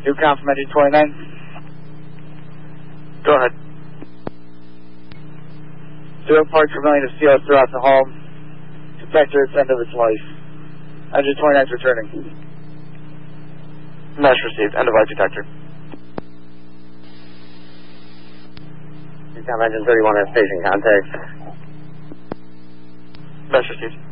Do confirm engine 29. Go ahead. 0 parts per million of CO throughout the hull. Detector its end of its life. Engine 29 is returning. Mesh received. End of life detector. Engine 31 has station contact. Mesh received.